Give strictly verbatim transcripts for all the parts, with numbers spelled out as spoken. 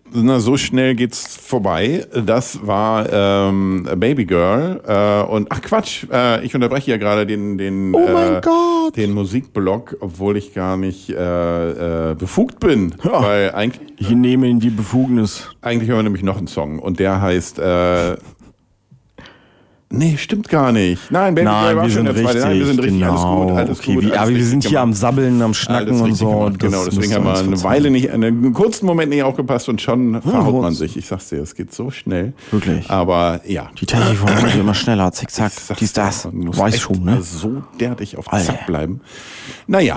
Na, so schnell geht's vorbei. Das war ähm, Baby Girl. Äh, und ach Quatsch, äh, ich unterbreche ja gerade den, den, oh mein äh, Gott. den Musikblock, obwohl ich gar nicht äh, äh, befugt bin. Ja, weil eigentlich, ich nehme Ihnen die Befugnis. Eigentlich hören wir nämlich noch einen Song und der heißt... Äh, Nee, stimmt gar nicht. Nein, Baby Nein, Girl war wir schon sind der zweite. richtig, Nein, wir sind richtig, genau. alles gut, alles okay, gut. wie, Alles aber wir sind gemacht. hier am Sabbeln, am Schnacken alles und so. Gemacht, genau, deswegen haben wir eine Weile nicht, einen kurzen Moment nicht aufgepasst und schon verhaut oh, man sich. Ich sag's dir, es geht so schnell. Wirklich. Aber ja. Die Technik von heute immer schneller, zickzack, dies, das. Weiß schon, ne? So derartig auf Zack bleiben. Naja,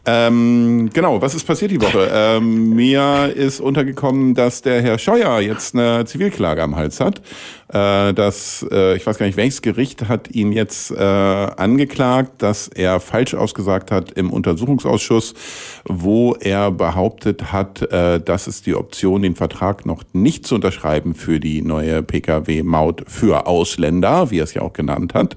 ähm, genau, was ist passiert die Woche? ähm, mir ist untergekommen, dass der Herr Scheuer jetzt eine Zivilklage am Hals hat. Äh, das, äh, ich weiß gar nicht, welches Gericht hat ihn jetzt äh, angeklagt, dass er falsch ausgesagt hat im Untersuchungsausschuss, wo er behauptet hat, äh, dass es die Option, den Vertrag noch nicht zu unterschreiben für die neue P K W-Maut für Ausländer, wie er es ja auch genannt hat,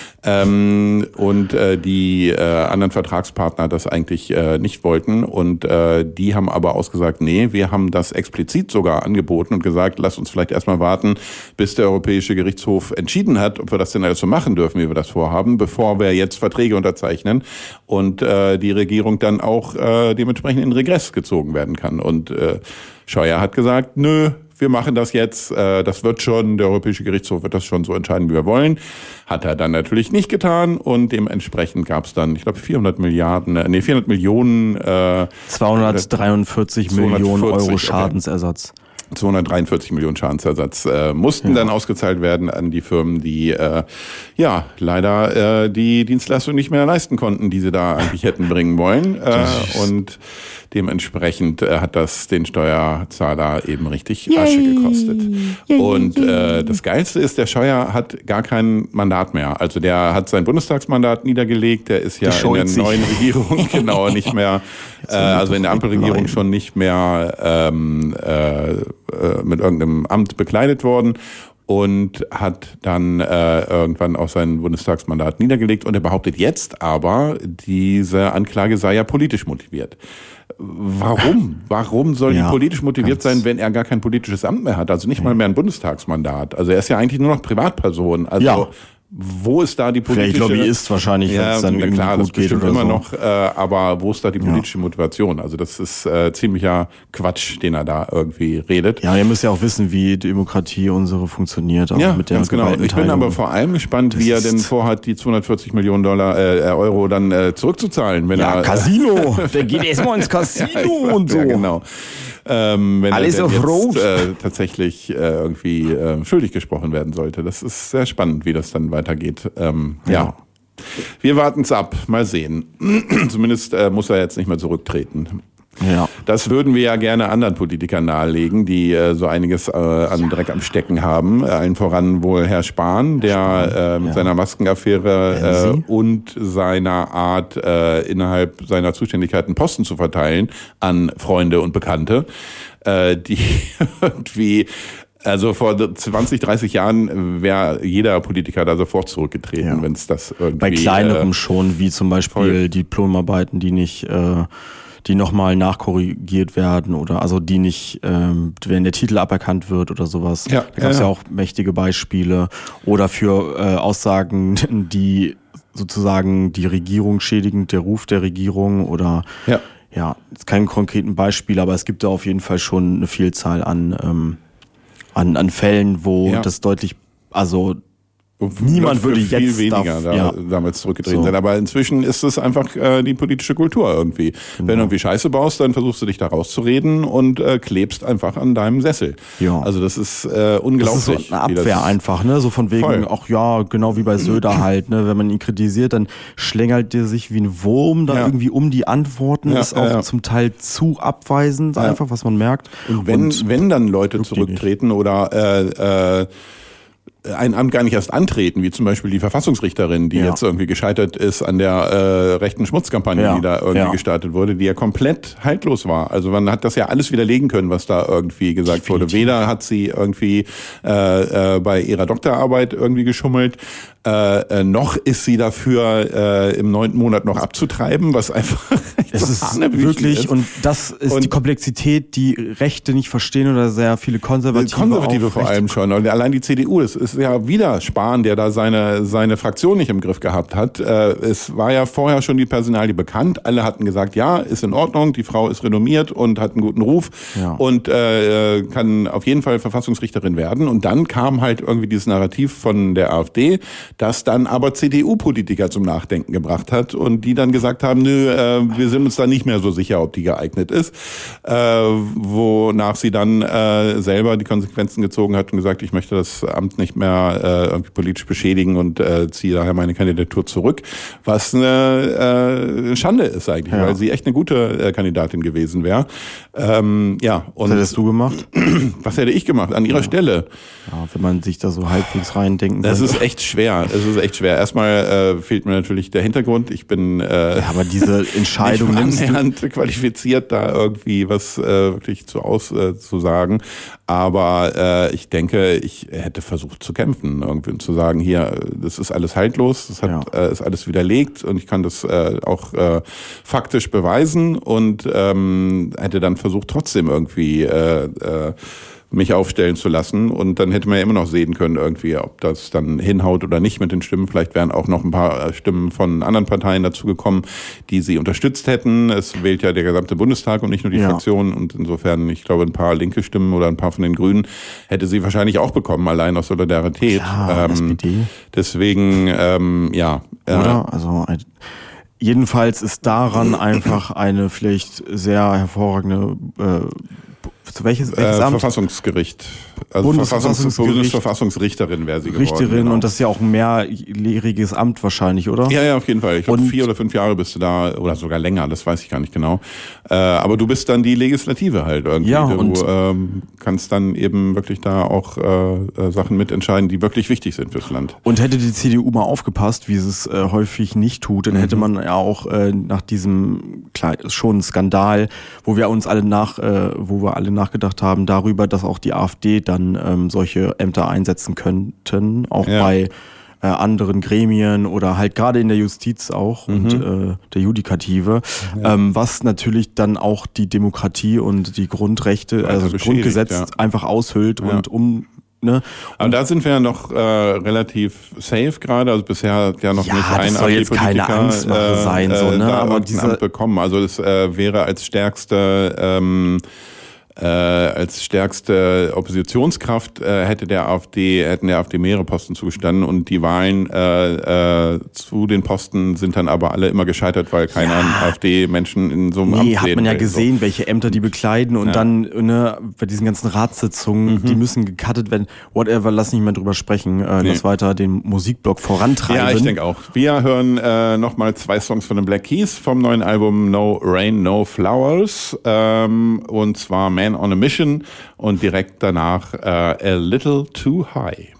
Ähm, und äh, die äh, anderen Vertragspartner das eigentlich äh, nicht wollten. Und äh, die haben aber ausgesagt, nee, wir haben das explizit sogar angeboten und gesagt, lass uns vielleicht erstmal warten, bis der Europäische Gerichtshof entschieden hat, ob wir das denn alles so machen dürfen, wie wir das vorhaben, bevor wir jetzt Verträge unterzeichnen und äh, die Regierung dann auch äh, dementsprechend in Regress gezogen werden kann. Und äh, Scheuer hat gesagt, nö, wir machen das jetzt, äh, das wird schon, der Europäische Gerichtshof wird das schon so entscheiden, wie wir wollen. Hat er dann natürlich nicht getan und dementsprechend gab es dann, ich glaube, vierhundert Milliarden, nee, vierhundert Millionen. Äh, zweihundertdreiundvierzig Millionen Euro Schadensersatz. zweihundertdreiundvierzig Millionen Schadensersatz äh, mussten ja. dann ausgezahlt werden an die Firmen, die äh, ja leider äh, die Dienstleistung nicht mehr leisten konnten, die sie da eigentlich hätten bringen wollen. Äh, und dementsprechend äh, hat das den Steuerzahler eben richtig Yay. Asche gekostet. Yay. Und äh, das Geilste ist, der Scheuer hat gar kein Mandat mehr. Also der hat sein Bundestagsmandat niedergelegt, der ist ja in der sich. neuen Regierung genau nicht mehr, äh, also in der Ampelregierung schon nicht mehr ähm, äh, mit irgendeinem Amt bekleidet worden. Und hat dann äh, irgendwann auch sein Bundestagsmandat niedergelegt. Und er behauptet jetzt aber, diese Anklage sei ja politisch motiviert. Warum? Warum soll ja, die politisch motiviert sein, wenn er gar kein politisches Amt mehr hat? Also nicht mal mehr ein Bundestagsmandat. Also er ist ja eigentlich nur noch Privatperson. Also ja. Wo ist da die politische... Vielleicht Lobbyist wahrscheinlich, wenn ja, es dann irgendwie klar, gut das geht bestimmt oder immer so. noch, äh, aber wo ist da die politische ja. Motivation? Also das ist äh, ziemlicher Quatsch, den er da irgendwie redet. Ja, ihr müsst ja auch wissen, wie Demokratie unsere funktioniert, auch ja, mit der ganz genau. Ich bin aber vor allem gespannt, das wie er denn vorhat, die zweihundertvierzig Millionen Dollar, äh, Euro dann äh, zurückzuzahlen. Wenn ja, er, Casino! Der geht erstmal ins Casino ja, und so. Ja, genau. Ähm, wenn Alles er auf jetzt, Rot. Äh, tatsächlich äh, irgendwie äh, schuldig gesprochen werden sollte. Das ist sehr spannend, wie das dann weitergeht. Ähm, ja. ja. Wir warten es ab. Mal sehen. Zumindest äh, muss er jetzt nicht mehr zurücktreten. Ja. Das würden wir ja gerne anderen Politikern nahelegen, die äh, so einiges äh, an ja. Dreck am Stecken haben. Äh, allen voran wohl Herr Spahn, der äh, mit ja. seiner Maskenaffäre äh, und seiner Art, äh, innerhalb seiner Zuständigkeiten Posten zu verteilen an Freunde und Bekannte, äh, die irgendwie... Also vor zwanzig, dreißig Jahren wäre jeder Politiker da sofort zurückgetreten, ja. wenn es das irgendwie... Bei kleinerem äh, schon, wie zum Beispiel voll. Diplomarbeiten, die nicht... Äh, die nochmal nachkorrigiert werden oder also die nicht, ähm, wenn der Titel aberkannt wird oder sowas. Ja, da gab es ja, ja auch mächtige Beispiele. Oder für äh, Aussagen, die sozusagen die Regierung schädigend, der Ruf der Regierung oder ja, ja ist kein konkreten Beispiel, aber es gibt da auf jeden Fall schon eine Vielzahl an, ähm, an, an Fällen, wo ja. das deutlich, also Und niemand würde viel jetzt weniger darf, da, ja. damals zurückgetreten so. sein. Aber inzwischen ist es einfach äh, die politische Kultur irgendwie. Genau. Wenn du irgendwie Scheiße baust, dann versuchst du dich da rauszureden und äh, klebst einfach an deinem Sessel. Ja. Also das ist äh, unglaublich. Das ist so eine Abwehr einfach, ne? So von wegen, Voll. ach ja, genau wie bei Söder halt, ne? Wenn man ihn kritisiert, dann schlängelt der sich wie ein Wurm da ja. irgendwie um die Antworten. Ja, ist auch ja. zum Teil zu abweisend, ja. einfach, was man merkt. Und wenn, und wenn dann Leute zurücktreten oder äh, äh, ein Amt gar nicht erst antreten, wie zum Beispiel die Verfassungsrichterin, die ja. jetzt irgendwie gescheitert ist an der äh, rechten Schmutzkampagne, ja. die da irgendwie ja. gestartet wurde, die ja komplett haltlos war. Also man hat das ja alles widerlegen können, was da irgendwie gesagt Definitiv. wurde. Weder hat sie irgendwie äh, äh, bei ihrer Doktorarbeit irgendwie geschummelt, Äh, äh, noch ist sie dafür äh, im neunten Monat noch abzutreiben, was einfach es so ist wirklich ist. Und das ist und die Komplexität, die Rechte nicht verstehen oder sehr viele Konservative. Konservative vor allem schon. Und allein die C D U, es ist ja wieder Spahn, der da seine seine Fraktion nicht im Griff gehabt hat. Äh, es war ja vorher schon die Personalie bekannt. Alle hatten gesagt, ja, ist in Ordnung, die Frau ist renommiert und hat einen guten Ruf ja. und äh, kann auf jeden Fall Verfassungsrichterin werden. Und dann kam halt irgendwie dieses Narrativ von der AfD, das dann aber C D U-Politiker zum Nachdenken gebracht hat und die dann gesagt haben, nö, äh, wir sind uns da nicht mehr so sicher, ob die geeignet ist, äh, wonach sie dann äh, selber die Konsequenzen gezogen hat und gesagt, ich möchte das Amt nicht mehr äh, irgendwie politisch beschädigen und äh, ziehe daher meine Kandidatur zurück, was eine äh, Schande ist eigentlich, ja. weil sie echt eine gute äh, Kandidatin gewesen wäre. Ähm, ja, und was hättest du gemacht? Was hätte ich gemacht an ihrer ja. Stelle? Ja, wenn man sich da so halbwegs reindenken Das ist echt schwer. Es ist echt schwer. Erstmal äh, fehlt mir natürlich der Hintergrund. Ich bin äh, ja, aber diese Entscheidung nicht annähernd qualifiziert, da irgendwie was äh, wirklich zu auszusagen. Äh, aber äh, ich denke, ich hätte versucht zu kämpfen, irgendwie zu sagen, hier, das ist alles haltlos, das hat, ja. äh, ist alles widerlegt und ich kann das äh, auch äh, faktisch beweisen und ähm, hätte dann versucht, trotzdem irgendwie äh, äh, mich aufstellen zu lassen und dann hätte man ja immer noch sehen können irgendwie, ob das dann hinhaut oder nicht mit den Stimmen. Vielleicht wären auch noch ein paar Stimmen von anderen Parteien dazugekommen, die sie unterstützt hätten. Es wählt ja der gesamte Bundestag und nicht nur die ja. Fraktion und insofern, ich glaube, ein paar linke Stimmen oder ein paar von den Grünen hätte sie wahrscheinlich auch bekommen, allein aus Solidarität. Ja, ähm, S P D. Deswegen, ähm, ja. Oder? Äh, also jedenfalls ist daran einfach eine vielleicht sehr hervorragende äh, welches, welches äh, Amt? Verfassungsgericht. Also Bundesverfassungsgericht. Bundesverfassungsrichterin wäre sie geworden. Richterin genau. Und das ist ja auch ein mehrjähriges Amt wahrscheinlich, oder? Ja, ja, auf jeden Fall. Ich glaube, vier oder fünf Jahre bist du da oder sogar länger, das weiß ich gar nicht genau. Äh, aber du bist dann die Legislative halt irgendwie. Ja, du und ähm, kannst dann eben wirklich da auch äh, Sachen mitentscheiden, die wirklich wichtig sind fürs Land. Und hätte die C D U mal aufgepasst, wie sie es äh, häufig nicht tut, dann mhm. hätte man ja auch äh, nach diesem, klar, schon Skandal, wo wir uns alle nach, äh, wo wir alle nachgedacht haben darüber, dass auch die AfD dann ähm, solche Ämter einsetzen könnten, auch ja. bei äh, anderen Gremien oder halt gerade in der Justiz auch mhm. und äh, der Judikative, ja. ähm, was natürlich dann auch die Demokratie und die Grundrechte, ja, also das Grundgesetz ja. einfach aushöhlt ja. und um Ne? Aber da sind wir ja noch äh, relativ safe gerade. Also bisher hat ja noch ja, nicht ein A f D-Politiker äh, sein, so, ne? aber diese Amt bekommen. Also das äh, wäre als stärkste ähm, Äh, als stärkste Oppositionskraft äh, hätte der AfD, hätten der AfD mehrere Posten zugestanden und die Wahlen äh, äh, zu den Posten sind dann aber alle immer gescheitert, weil keiner ja. AfD-Menschen in so einem nee, Amt sehen. Nee, hat man ja will, gesehen, so. welche Ämter die bekleiden und ja. dann ne, bei diesen ganzen Ratssitzungen, mhm. die müssen gecuttet werden. Whatever, lass nicht mehr drüber sprechen. Äh, nee. Lass weiter den Musikblock vorantreiben. Ja, ich denke auch. Wir hören äh, nochmal zwei Songs von den Black Keys vom neuen Album No Rain, No Flowers ähm, und zwar Man on a Mission und direkt danach uh, A Little Too High.